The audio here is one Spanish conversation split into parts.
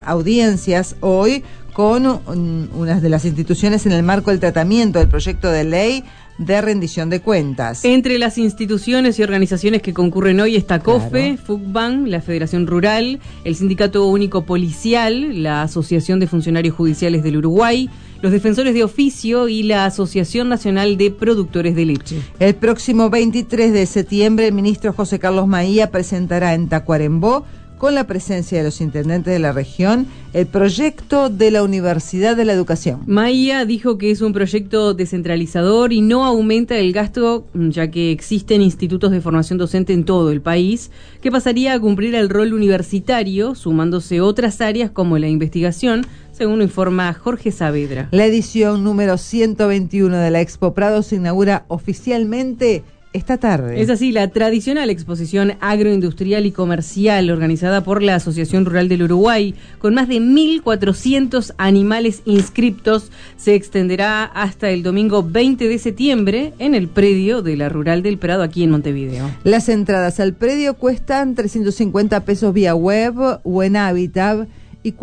audiencias hoy con una de las instituciones en el marco del tratamiento del proyecto de ley de rendición de cuentas. Entre las instituciones y organizaciones que concurren hoy está COFE, FUCBAN, la Federación Rural, el Sindicato Único Policial, la Asociación de Funcionarios Judiciales del Uruguay, los Defensores de Oficio y la Asociación Nacional de Productores de Leche. El próximo 23 de septiembre, el ministro José Carlos Maía presentará en Tacuarembó, con la presencia de los intendentes de la región, el proyecto de la Universidad de la Educación. Maía dijo que es un proyecto descentralizador y no aumenta el gasto, ya que existen institutos de formación docente en todo el país, que pasaría a cumplir el rol universitario, sumándose otras áreas como la investigación, según lo informa Jorge Saavedra. La edición número 121 de la Expo Prado se inaugura oficialmente esta tarde. Es así, la tradicional exposición agroindustrial y comercial organizada por la Asociación Rural del Uruguay, con más de 1.400 animales inscriptos, se extenderá hasta el domingo 20 de septiembre en el predio de la Rural del Prado, aquí en Montevideo. Las entradas al predio cuestan 350 pesos vía web o en Habitat, y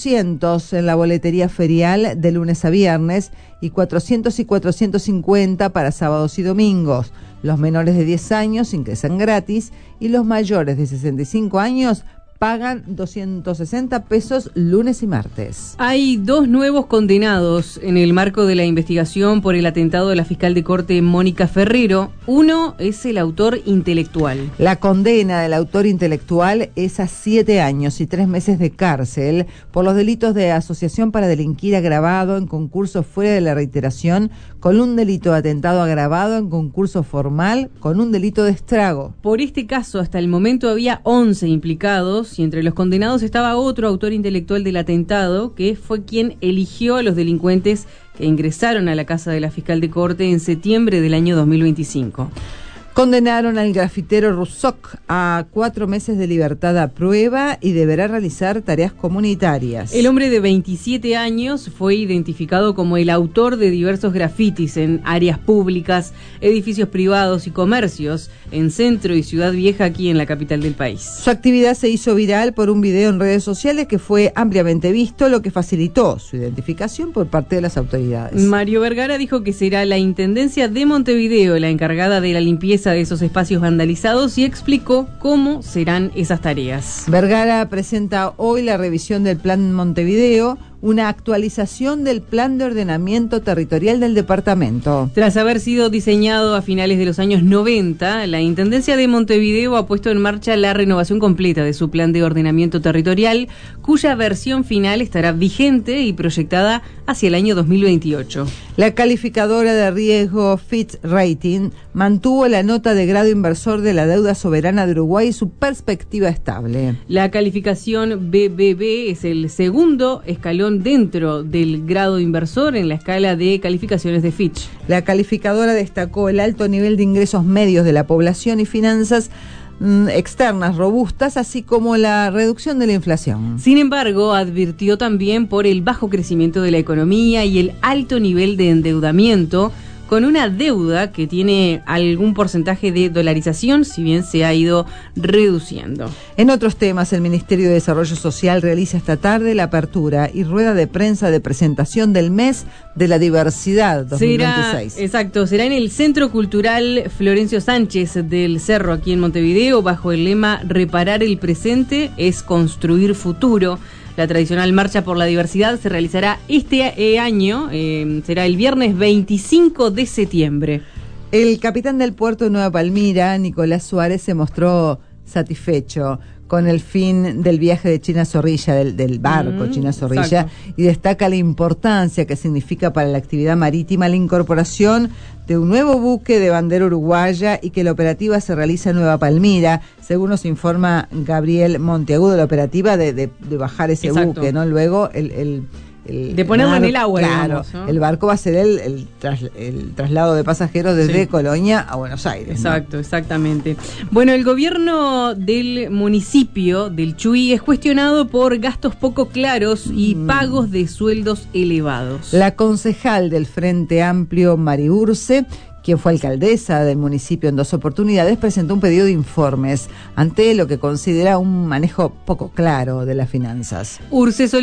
400 en la boletería ferial de lunes a viernes, y 400 y 450 para sábados y domingos. Los menores de 10 años ingresan gratis y los mayores de 65 años pagan 260 pesos lunes y martes. Hay dos nuevos condenados en el marco de la investigación por el atentado de la fiscal de corte Mónica Ferrero. Uno es el autor intelectual. La condena del autor intelectual es a 7 años y 3 meses de cárcel por los delitos de asociación para delinquir agravado en concurso fuera de la reiteración, con un delito de atentado agravado en concurso formal, con un delito de estrago. Por este caso, hasta el momento había 11 implicados, y entre los condenados estaba otro autor intelectual del atentado, que fue quien eligió a los delincuentes que ingresaron a la casa de la fiscal de corte en septiembre del año 2025. Condenaron al grafitero Rusok a 4 meses de libertad a prueba y deberá realizar tareas comunitarias. El hombre de 27 años fue identificado como el autor de diversos grafitis en áreas públicas, edificios privados y comercios en Centro y Ciudad Vieja, aquí en la capital del país. Su actividad se hizo viral por un video en redes sociales que fue ampliamente visto, lo que facilitó su identificación por parte de las autoridades. Mario Vergara dijo que será la Intendencia de Montevideo la encargada de la limpieza de esos espacios vandalizados y explicó cómo serán esas tareas. Vergara presenta hoy la revisión del Plan Montevideo, una actualización del Plan de Ordenamiento Territorial del departamento. Tras haber sido diseñado a finales de los años 90, la Intendencia de Montevideo ha puesto en marcha la renovación completa de su Plan de Ordenamiento Territorial, cuya versión final estará vigente y proyectada hacia el año 2028. La calificadora de riesgo Fitch Rating mantuvo la nota de grado inversor de la deuda soberana de Uruguay y su perspectiva estable. La calificación BBB es el segundo escalón dentro del grado inversor en la escala de calificaciones de Fitch. La calificadora destacó el alto nivel de ingresos medios de la población y finanzas externas robustas, así como la reducción de la inflación. Sin embargo, advirtió también por el bajo crecimiento de la economía y el alto nivel de endeudamiento, con una deuda que tiene algún porcentaje de dolarización, si bien se ha ido reduciendo. En otros temas, el Ministerio de Desarrollo Social realiza esta tarde la apertura y rueda de prensa de presentación del Mes de la Diversidad 2026. Será en el Centro Cultural Florencio Sánchez del Cerro, aquí en Montevideo, bajo el lema "Reparar el presente es construir futuro". La tradicional Marcha por la Diversidad se realizará este año, será el viernes 25 de septiembre. El capitán del puerto de Nueva Palmira, Nicolás Suárez, se mostró satisfecho con el fin del viaje de China Zorrilla, del barco China Zorrilla, exacto, y destaca la importancia que significa para la actividad marítima la incorporación de un nuevo buque de bandera uruguaya y que la operativa se realiza en Nueva Palmira, según nos informa Gabriel Monteagudo, la operativa de bajar ese exacto, buque, ¿no? Luego de ponerlo en el agua, claro, digamos, ¿no? El barco va a ser el traslado de pasajeros desde Colonia a Buenos Aires. Exacto, ¿no? Exactamente. Bueno, el gobierno del municipio del Chuy es cuestionado por gastos poco claros y pagos de sueldos elevados. La concejal del Frente Amplio, Mari Urce, quien fue alcaldesa del municipio en 2 oportunidades, presentó un pedido de informes ante lo que considera un manejo poco claro de las finanzas. Urce